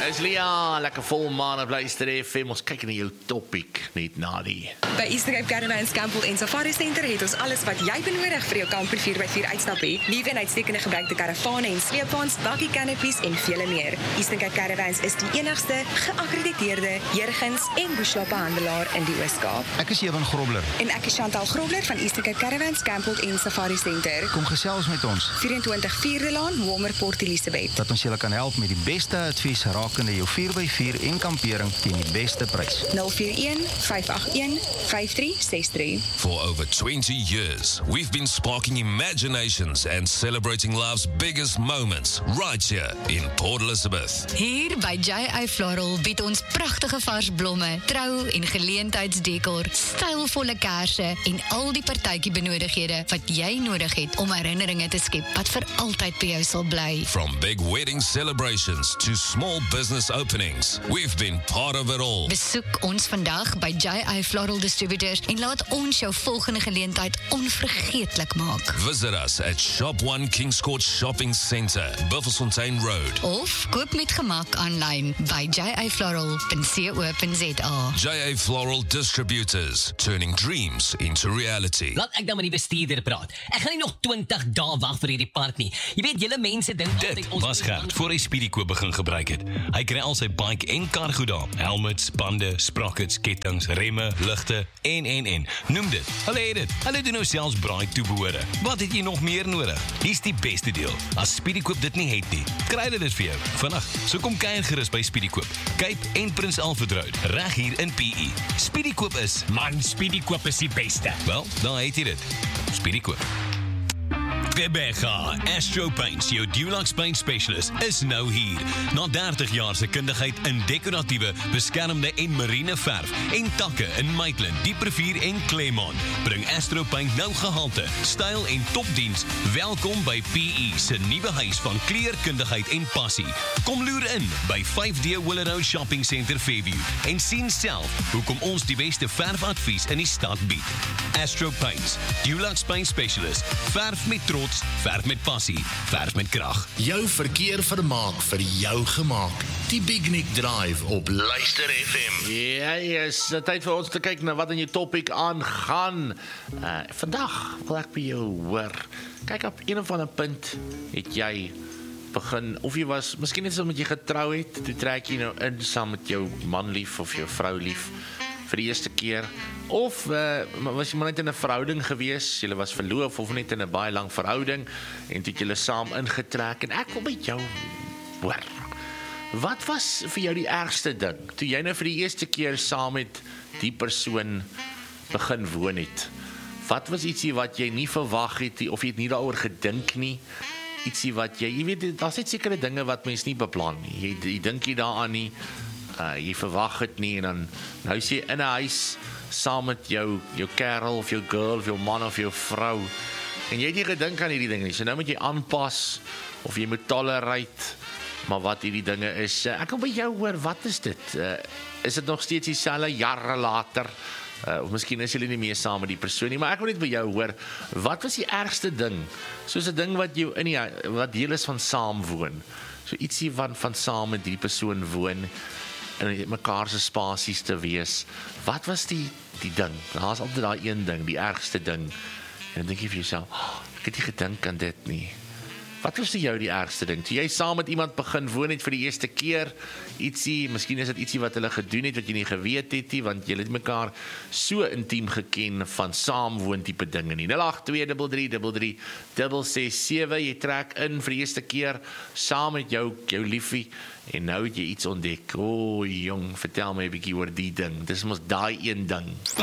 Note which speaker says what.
Speaker 1: Is Lia, lekker vol man op Luister FM. Ons kyk na jou topic net na die.
Speaker 2: By Eastern Cape Caravans Campbell en Safari Center het ons alles wat jy benodig vir jou kamper 4x4 uitstap hê. Liewe en uitstekende gebruikte karavane en sleepwaens, bakkie canopies en vele meer. Eastern Cape Caravans is die enigste geakkrediteerde Jurgens en Bushloppe handelaar in die Oos-Kaap.
Speaker 3: Ek is Ewan Grobler.
Speaker 2: En ek is Chantal Grobler van Eastern Cape Caravans Campbell en Safari Center.
Speaker 3: Kom gesels met ons.
Speaker 2: 24 Vierde Laan, Walmer, Port Elizabeth.
Speaker 3: Dat ons julle kan help met die beste advies rakende jou 4x4 en kampering teen die beste prys.
Speaker 2: 041-581-5363.
Speaker 4: For over 20 years, we've been sparking imaginations and celebrating life's biggest moments right here in Port Elizabeth.
Speaker 5: Hier by J.A. Floral bied ons pragtige vars blomme, trou- en geleentheidsdekor, stylvolle kersse en al die partytjie benodighede wat jy nodig het om herinneringe te skep wat vir altyd by jou sal bly.
Speaker 4: From big wedding celebrations to small business openings, we've been part of it all.
Speaker 5: Besoek ons vandag by J.A. Floral Distributors en laat ons jou volgende geleentheid onvergeetlik maak.
Speaker 4: Visit us at Shop 1 Kings Court Shopping Centre, Buffelsfontein Road.
Speaker 5: Of koop met gemak aanlyn by jafloral.co.za.
Speaker 4: J.A. Floral Distributors, turning dreams into reality.
Speaker 6: Laat ek dan met die bestuurder praat. Ek gaan nie nog 20 dae wag vir hierdie part nie. Jy weet, julle mense dink
Speaker 7: Dit was Gert voor hy Speedykoop begin gebruik het. Hy kry al sy bike en kar goed daar. Helmets, bande, sprockets, kettings, remme, ligte en. Noem dit. Hulle het dit. Hulle doen nou selfs braai toebehore. Wat het jy nog meer nodig? Hier's die beste deel. As Speedykoop dit nie het nie, kry hulle dit vir jou. Vandag, so kom kuier gerus by Speedykoop. Cape en Prins Alfred Road, reg hier in PE. Speedykoop is,
Speaker 6: Man, Speedykoop is die beste.
Speaker 7: wel, daar het jy dit. Speedykoop. Quebeca, Astro Paints, jou Dulux Paint Specialist, is nou hier. Na 30 jaar se kundigheid in decoratiewe, beskermde en marine verf en takke in Maitland, Dieprivier en Claremont, bring Astro Paint nou gehalte, styl en topdiens. Welkom by PE se nuwe huis van kleurkundigheid en passie. Kom loer in by 5D Willow Shopping Center Fairview en sien self hoekom ons die beste verfadvies in die stad bied. Astro Paints, Dulux Paint Specialist, verf met trots, verf met passie, verf met krag.
Speaker 1: Jou verkeer vermaak vir jou gemaak. Die Big Nick Drive op Luister FM. Ja, is tyd vir ons te kyk na wat in jou topic aangaan. Vandag wil ek by jou hoor. Kyk, op een of ander punt het jy begin, of jy was, miskien net so met jy getrou het, toe trek jy nou in saam met jou man lief of jou vrou lief vir die eerste keer, of was jy maar net in 'n verhouding gewees, jy was verloof of net in 'n baie lang verhouding en toe het julle saam ingetrek en ek wil by jou hoor. Wat was vir jou die ergste ding toe jy nou vir die eerste keer saam met die persoon begin woon het? Wat was ietsie wat jy nie verwag het of jy het nie daaroor gedink nie? Ietsie wat jy weet, daar's net sekere dinge wat mens nie beplan nie. Jy dink nie daaraan nie. Jy verwag het nie en dan nou is jy in 'n huis saam met jou kerel of jou girl of jou man of jou vrou en jy het nie gedink aan hierdie dinge nie, so nou moet jy aanpas of jy moet tolerate maar wat hierdie dinge is. Ek wil by jou hoor, wat is dit? Is dit nog steeds dieselfde jare later? Of miskien is julle nie meer saam met die persoon nie, maar ek wil net by jou hoor, wat was die ergste ding? Soos 'n ding wat jou wat deel is van saam woon. So ietsie van saam met die persoon woon en mekaar se spasies te wees. Wat was die ding? Daar's altyd daai een ding, die ergste ding. En dan dink jy vir jouself, ek het nie gedink aan dit nie. Wat was vir jou die ergste ding? Toe jy saam met iemand begin woon het vir die eerste keer, ietsie, miskien is dit ietsie wat hulle gedoen het wat jy nie geweet het nie, want julle het mekaar so intiem geken van saamwoon tipe dinge nie. 082333367, jy trek in vir die eerste keer saam met jou liefie en nou het jy iets ontdek. O, jong, vertel my 'n bietjie oor die ding. Dis mos daai een ding.